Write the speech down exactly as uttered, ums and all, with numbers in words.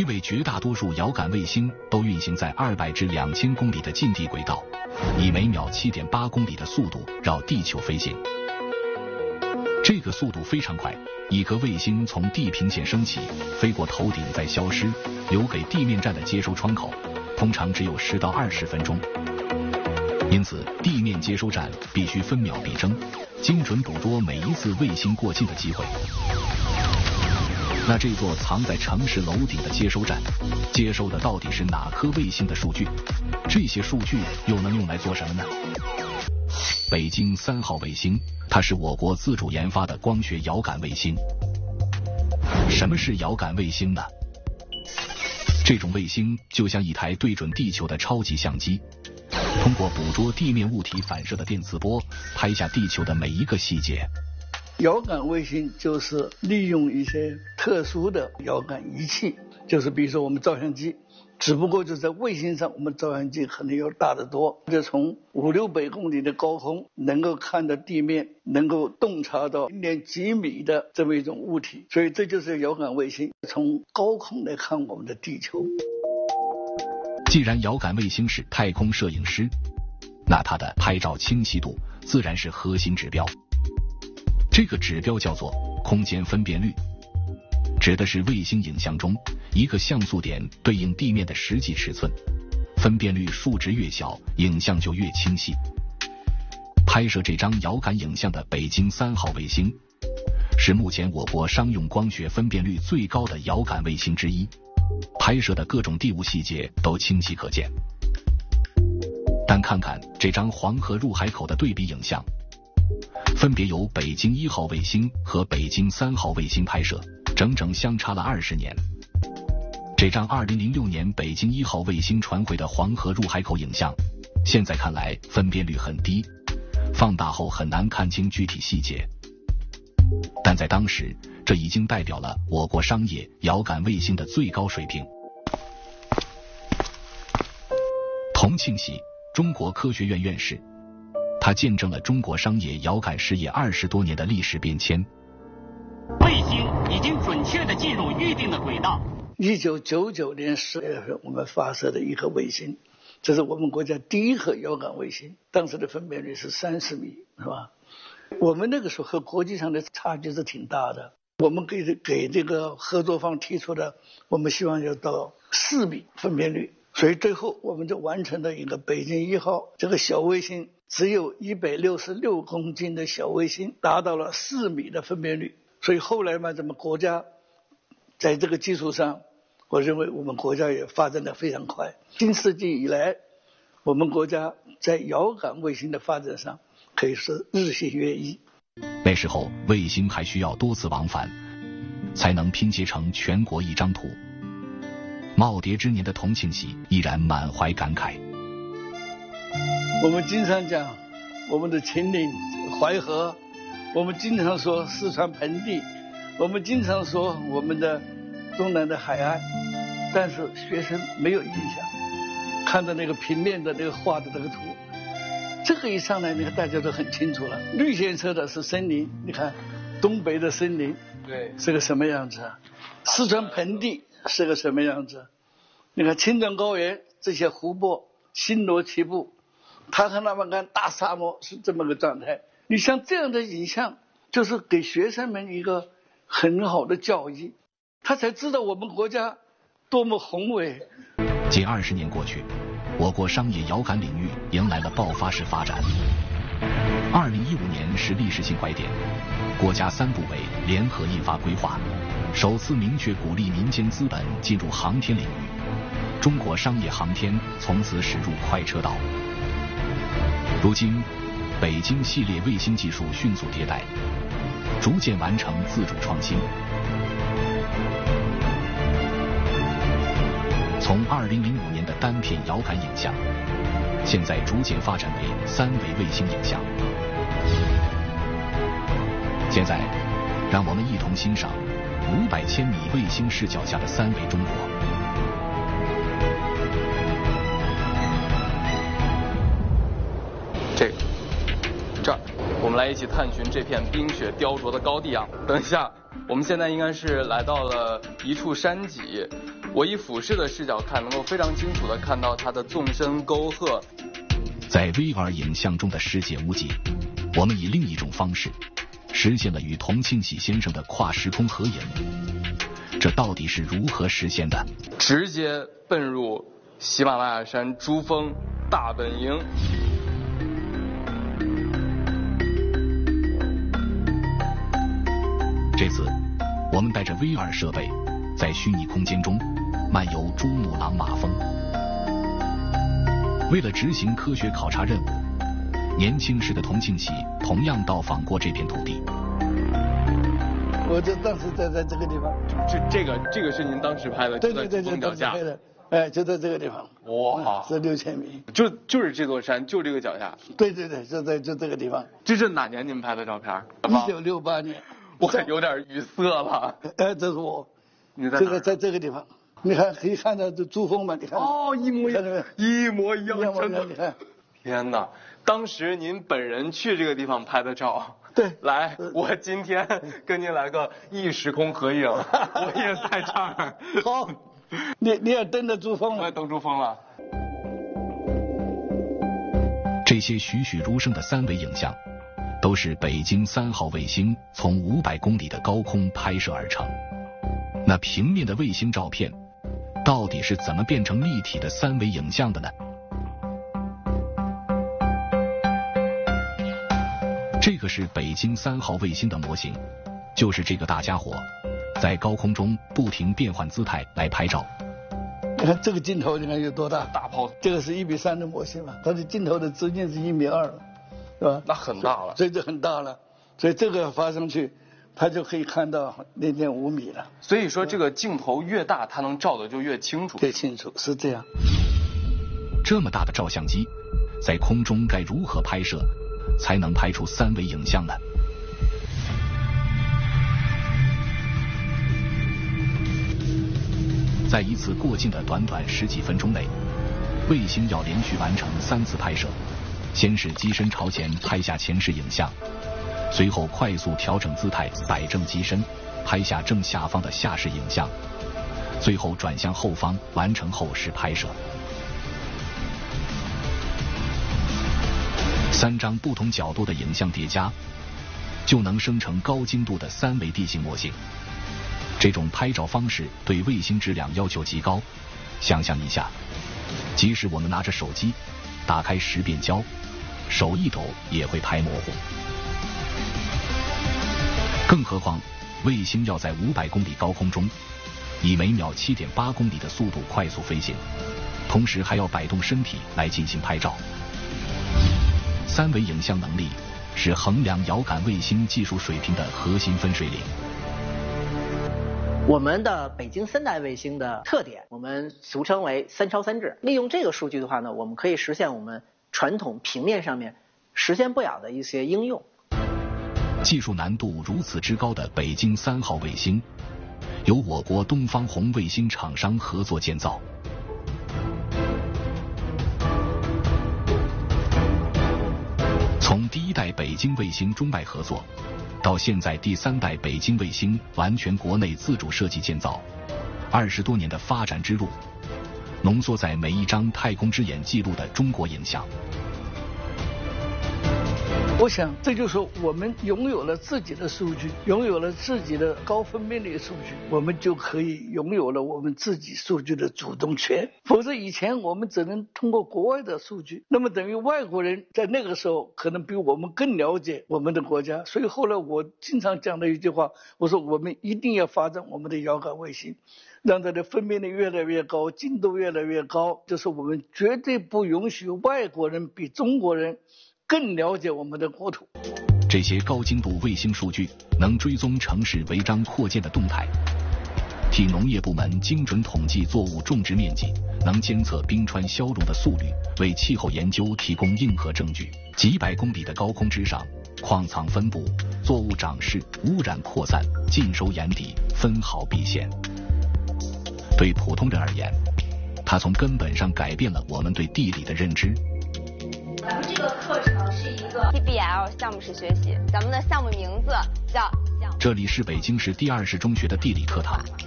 因为绝大多数遥感卫星都运行在二百至两千公里的近地轨道，以每秒 七点八公里的速度绕地球飞行。这个速度非常快，一颗卫星从地平线升起，飞过头顶再消失，留给地面站的接收窗口，通常只有十到二十分钟。因此，地面接收站必须分秒必争，精准捕捉每一次卫星过境的机会。那这座藏在城市楼顶的接收站，接收的到底是哪颗卫星的数据？这些数据又能用来做什么呢？北京三号卫星，它是我国自主研发的光学遥感卫星。什么是遥感卫星呢？这种卫星就像一台对准地球的超级相机，通过捕捉地面物体反射的电磁波，拍下地球的每一个细节。 遥感卫星就是利用一些特殊的遥感仪器，就是比如说我们照相机，只不过就在卫星上，我们照相机可能要大得多，就从五六百公里的高空能够看到地面，能够洞察到零点几米的这么一种物体，所以这就是遥感卫星从高空来看我们的地球。 既然遥感卫星是太空摄影师，那它的拍照清晰度自然是核心指标。这个指标叫做空间分辨率，指的是卫星影像中一个像素点对应地面的实际尺寸，分辨率数值越小，影像就越清晰。拍摄这张遥感影像的北京三号卫星，是目前我国商用光学分辨率最高的遥感卫星之一，拍摄的各种地物细节都清晰可见。但看看这张黄河入海口的对比影像，分别由北京一号卫星和北京三号卫星拍摄，整整相差了二十年。这张二零零六年北京一号卫星传回的黄河入海口影像，现在看来分辨率很低，放大后很难看清具体细节。但在当时，这已经代表了我国商业遥感卫星的最高水平。童庆喜，中国科学院院士，他见证了中国商业遥感事业二十多年的历史变迁。 卫星已经准确地进入预定的轨道。 一九九九年十月份，我们发射的一颗卫星，这是我们国家第一颗遥感卫星，当时的分辨率是三十米，是吧？我们那个时候和国际上的差距是挺大的。我们给给这个合作方提出的，我们希望要到四米分辨率，所以最后我们就完成了一个北京一号这个小卫星，只有一百六十六公斤的小卫星达到了四米的分辨率。所以后来嘛，咱们国家在这个基础上，我认为我们国家也发展得非常快。新世纪以来，我们国家在遥感卫星的发展上可以说日新月异。 那时候卫星还需要多次往返，才能拼接成全国一张图。耄耋之年的童庆喜依然满怀感慨。 我们经常讲我们的秦岭、淮河，我们经常说四川盆地，我们经常说我们的东南的海岸，但是学生没有印象。看到那个平面的那个画的那个图，这个一上来，你看大家都很清楚了。绿线色的是森林，你看东北的森林，对，是个什么样子啊？四川盆地是个什么样子？你看青藏高原这些湖泊星罗棋布，塔克拉玛干大沙漠是这么个状态。你像这样的影像，就是给学生们一个很好的教育，他才知道我们国家多么宏伟。 近二十年过去，我国商业遥感领域迎来了爆发式发展。二零一五年是历史性拐点，国家三部委联合印发规划，首次明确鼓励民间资本进入航天领域，中国商业航天从此驶入快车道。如今，北京系列卫星技术迅速迭代，逐渐完成自主创新。从二零零五年的单片遥感影像，现在逐渐发展为三维卫星影像。现在，让我们一同欣赏五百千米卫星视角下的三维中国。 这个，这儿，我们来一起探寻这片冰雪雕琢的高地啊！等一下，我们现在应该是来到了一处山脊。 我以俯视的视角看，能够非常清楚地看到它的纵深沟壑。 在 V R 影像中的世界屋脊，我们以另一种方式实现了与童庆喜先生的跨时空合影。这到底是如何实现的？ 直接奔入喜马拉雅山珠峰大本营。 这次我们带着 V R 设备，在虚拟空间中漫游珠穆朗玛峰。为了执行科学考察任务，年轻时的童庆喜同样到访过这片土地。 我就当时在在这个地方。 这这个这个是您当时拍的？ 对对对对， 脚下。 哎，就在这个地方。 哇， 这六千米。 就就是这座山，就这个脚下。 对对对，就在就这个地方。 这是哪年您拍的照片？ 一九六八年。 我有点语塞了。 哎，这是我。 你在这个在这个地方，你看可以看到这珠峰吗？你看。 哦，一模一样，一模一样， 真的。你看。 天哪！当时您本人去这个地方拍的照。 对。 来，我今天跟您来个异时空合影，我也在这儿。 好，你你也登着珠峰了。 我也登珠峰了。 这些栩栩如生的三维影像，都是北京三号卫星从五百公里的高空拍摄而成。那平面的卫星照片，到底是怎么变成立体的三维影像的呢？这个是北京三号卫星的模型，就是这个大家伙在高空中不停变换姿态来拍照。 你看这个镜头，你看有多大？ 大炮。 这个是一比三的模型嘛，它的镜头的直径是一米二了，是吧？ 那很大了。 所以就很大了，所以这个发上去，它就可以看到零点五米了。 所以说这个镜头越大，它能照的就越清楚。 越清楚，是这样。 这么大的照相机，在空中该如何拍摄，才能拍出三维影像呢？在一次过境的短短十几分钟内，卫星要连续完成三次拍摄，先是机身朝前拍下前视影像，随后快速调整姿态摆正机身，拍下正下方的下视影像，最后转向后方完成后视拍摄。三张不同角度的影像叠加，就能生成高精度的三维地形模型。这种拍照方式对卫星质量要求极高，想象一下，即使我们拿着手机打开识变焦，手一抖也会拍模糊。更何况卫星要在五百公里高空中以每秒 七点八公里的速度快速飞行，同时还要摆动身体来进行拍照。三维影像能力是衡量遥感卫星技术水平的核心分水岭。 我们的北京三代卫星的特点，我们俗称为三超三质。利用这个数据的话呢，我们可以实现我们传统平面上面实现不了的一些应用。 技术难度如此之高的北京三号卫星，由我国东方红卫星厂商合作建造。从第一代北京卫星中外合作，到现在第三代北京卫星完全国内自主设计建造，二十多年的发展之路，浓缩在每一张太空之眼记录的中国影像。 我想这就是说我们拥有了自己的数据，拥有了自己的高分辨率数据，我们就可以拥有了我们自己数据的主动权。否则以前我们只能通过国外的数据，那么等于外国人在那个时候可能比我们更了解我们的国家。所以后来我经常讲的一句话，我说我们一定要发展我们的遥感卫星，让它的分辨率越来越高，精度越来越高，就是我们绝对不允许外国人比中国人更了解我们的国土。 这些高精度卫星数据能追踪城市违章扩建的动态，替农业部门精准统计作物种植面积，能监测冰川消融的速率，为气候研究提供硬核证据。几百公里的高空之上，矿藏分布、作物长势、污染扩散尽收眼底，分毫毕现。对普通人而言，它从根本上改变了我们对地理的认知。 咱们这个课程是一个 P B L 项目式学习，咱们的项目名字叫…… 这里是北京市第二十中学的地理课堂。